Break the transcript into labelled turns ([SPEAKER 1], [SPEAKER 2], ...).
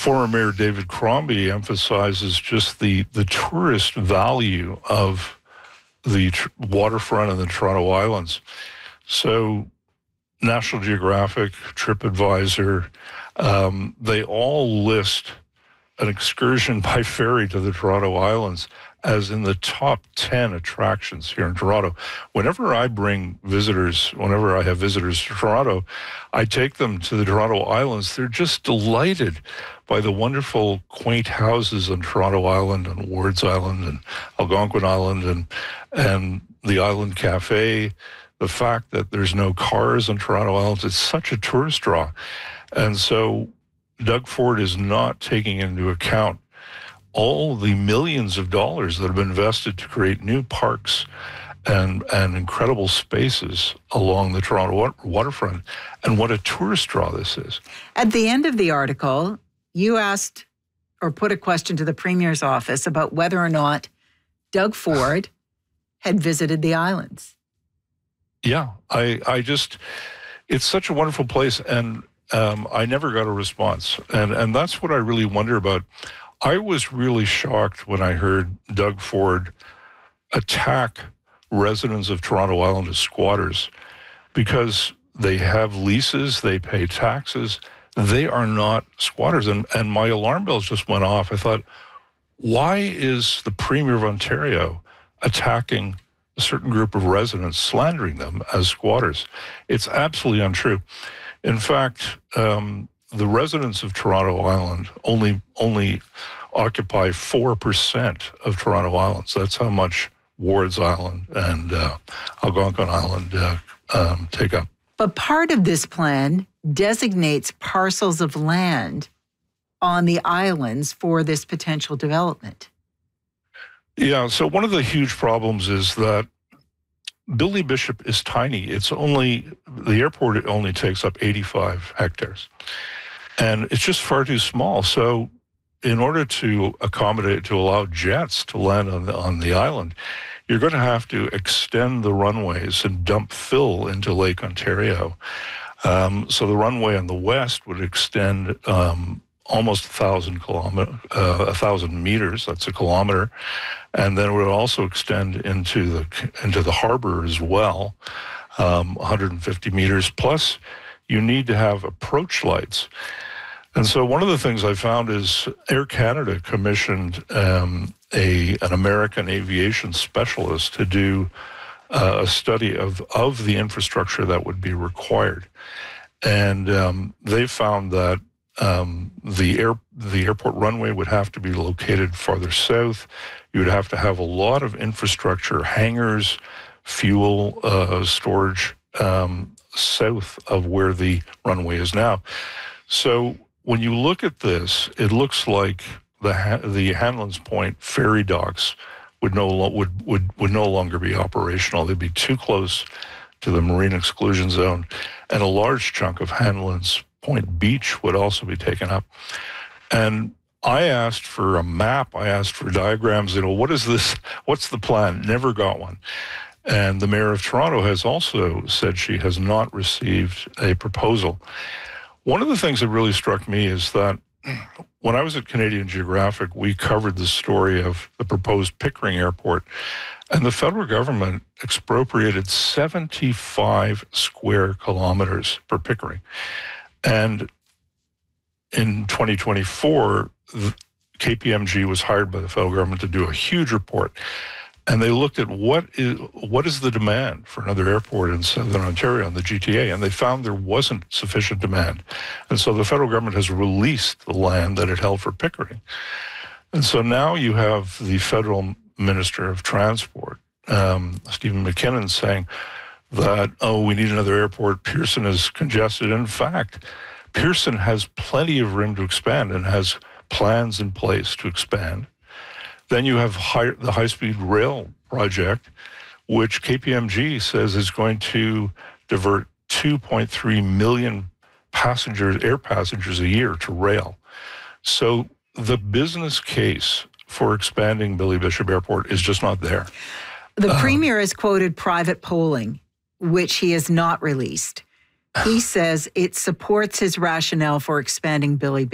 [SPEAKER 1] former Mayor David Crombie emphasizes just the tourist value of the waterfront and the Toronto Islands. So National Geographic, TripAdvisor, they all list an excursion by ferry to the Toronto Islands as in the top 10 attractions here in Toronto. Whenever I bring visitors, whenever I have visitors to Toronto, I take them to the Toronto Islands. They're just delighted by the wonderful, quaint houses on Toronto Island and Wards Island and Algonquin Island and the Island Cafe. The fact that there's no cars on Toronto Islands, it's such a tourist draw. And so Doug Ford is not taking into account all the millions of dollars that have been invested to create new parks and incredible spaces along the Toronto waterfront, and what a tourist draw this is.
[SPEAKER 2] At the end of the article, you asked or put a question to the Premier's office about whether or not Doug Ford had visited the islands.
[SPEAKER 1] Yeah, I just, it's such a wonderful place, and I never got a response. And that's what I really wonder about. I was really shocked when I heard Doug Ford attack residents of Toronto Island as squatters because they have leases, they pay taxes. They are not squatters. And my alarm bells just went off. I thought, why is the Premier of Ontario attacking a certain group of residents, slandering them as squatters? It's absolutely untrue. In fact, the residents of Toronto Island only occupy 4% of Toronto Island. So that's how much Wards Island and Algonquin Island take up.
[SPEAKER 2] But part of this plan designates parcels of land on the islands for this potential development.
[SPEAKER 1] Yeah, so one of the huge problems is that Billy Bishop is tiny. The airport only takes up 85 hectares. And it's just far too small. So in order to allow jets to land on the island, you're going to have to extend the runways and dump fill into Lake Ontario. So the runway on the west would extend almost 1,000 meters. That's a kilometer. And then it would also extend into the harbor as well, 150 meters. Plus, you need to have approach lights. And so one of the things I found is Air Canada commissioned an American aviation specialist to do a study of the infrastructure that would be required. And they found that the airport runway would have to be located farther south. You would have to have a lot of infrastructure, hangars, fuel storage south of where the runway is now. So when you look at this, it looks like the Hanlan's Point ferry docks would no longer be operational. They'd be too close to the marine exclusion zone, and a large chunk of Hanlan's Point Beach would also be taken up. And I asked for a map, I asked for diagrams, what is this, what's the plan? Never got one. And the Mayor of Toronto has also said she has not received a proposal. One of the things that really struck me is that when I was at Canadian Geographic, we covered the story of the proposed Pickering Airport, and the federal government expropriated 75 square kilometers for Pickering. And in 2024, KPMG was hired by the federal government to do a huge report. And they looked at what is the demand for another airport in Southern Ontario, in the GTA, and they found there wasn't sufficient demand. And so the federal government has released the land that it held for Pickering. And so now you have the federal Minister of Transport, Stephen McKinnon, saying that, we need another airport. Pearson is congested. In fact, Pearson has plenty of room to expand and has plans in place to expand. Then you have the high-speed rail project, which KPMG says is going to divert 2.3 million air passengers a year to rail. So the business case for expanding Billy Bishop Airport is just not there.
[SPEAKER 2] The Premier has quoted private polling, which he has not released. He says it supports his rationale for expanding Billy Bishop.